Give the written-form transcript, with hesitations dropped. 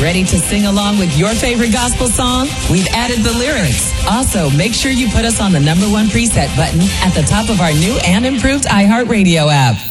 Ready to sing along with your favorite gospel song? We've added the lyrics. Also, make sure you put us on the #1 preset button at the top of our new and improved iHeartRadio app.